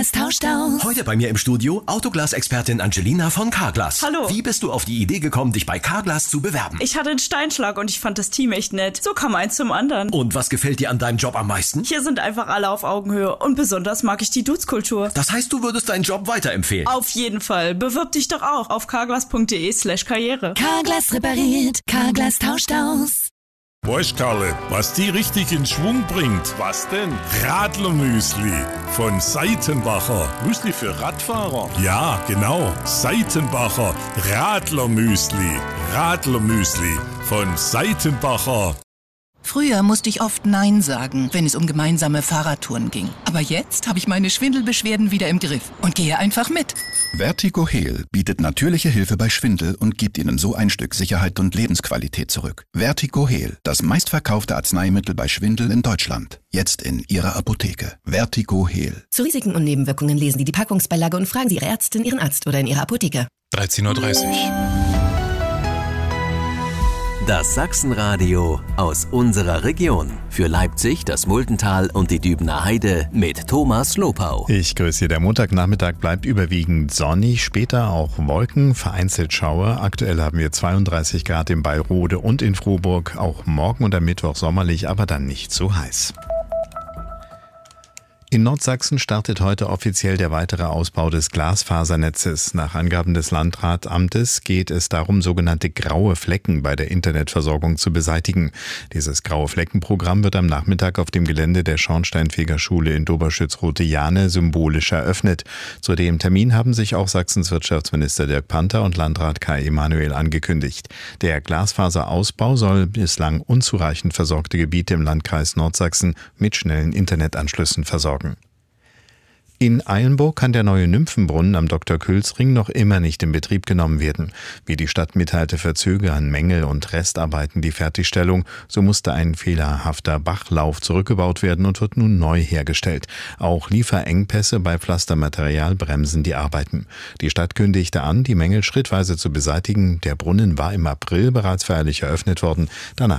Carglass tauscht aus. Heute bei mir im Studio Autoglas-Expertin Angelina von Carglass. Hallo. Wie bist du auf die Idee gekommen, dich bei Carglass zu bewerben? Ich hatte einen Steinschlag und ich fand das Team echt nett. So kam eins zum anderen. Und was gefällt dir an deinem Job am meisten? Hier sind einfach alle auf Augenhöhe und besonders mag ich die Dudes-Kultur. Das heißt, du würdest deinen Job weiterempfehlen? Auf jeden Fall. Bewirb dich doch auch auf carglass.de/karriere. Carglass repariert, Carglass tauscht aus. Weißt Karle, was die richtig in Schwung bringt? Was denn? Radlermüsli von Seitenbacher. Müsli für Radfahrer? Ja, genau. Seitenbacher Radlermüsli. Radlermüsli von Seitenbacher. Früher musste ich oft Nein sagen, wenn es um gemeinsame Fahrradtouren ging. Aber jetzt habe ich meine Schwindelbeschwerden wieder im Griff und gehe einfach mit. Vertigo-Heal bietet natürliche Hilfe bei Schwindel und gibt Ihnen so ein Stück Sicherheit und Lebensqualität zurück. Vertigo-Heal, das meistverkaufte Arzneimittel bei Schwindel in Deutschland. Jetzt in Ihrer Apotheke. Vertigo-Heal. Zu Risiken und Nebenwirkungen lesen Sie die Packungsbeilage und fragen Sie Ihre Ärztin, Ihren Arzt oder in Ihrer Apotheke. 13:30 Uhr. Das Sachsenradio aus unserer Region. Für Leipzig, das Muldental und die Dübener Heide mit Thomas Lopau. Ich grüße Sie. Der Montagnachmittag bleibt überwiegend sonnig, später auch Wolken, vereinzelt Schauer. Aktuell haben wir 32 Grad in Beilrode und in Frohburg. Auch morgen und am Mittwoch sommerlich, aber dann nicht so heiß. In Nordsachsen startet heute offiziell der weitere Ausbau des Glasfasernetzes. Nach Angaben des Landratsamtes geht es darum, sogenannte graue Flecken bei der Internetversorgung zu beseitigen. Dieses graue Fleckenprogramm wird am Nachmittag auf dem Gelände der Schornsteinfegerschule in Doberschütz-Rote-Jahne symbolisch eröffnet. Zu dem Termin haben sich auch Sachsens Wirtschaftsminister Dirk Panther und Landrat Kai Emanuel angekündigt. Der Glasfaserausbau soll bislang unzureichend versorgte Gebiete im Landkreis Nordsachsen mit schnellen Internetanschlüssen versorgen. In Eilenburg kann der neue Nymphenbrunnen am Dr.-Külz-Ring noch immer nicht in Betrieb genommen werden. Wie die Stadt mitteilte, verzögern Mängel und Restarbeiten die Fertigstellung. So musste ein fehlerhafter Bachlauf zurückgebaut werden und wird nun neu hergestellt. Auch Lieferengpässe bei Pflastermaterial bremsen die Arbeiten. Die Stadt kündigte an, die Mängel schrittweise zu beseitigen. Der Brunnen war im April bereits feierlich eröffnet worden. Danach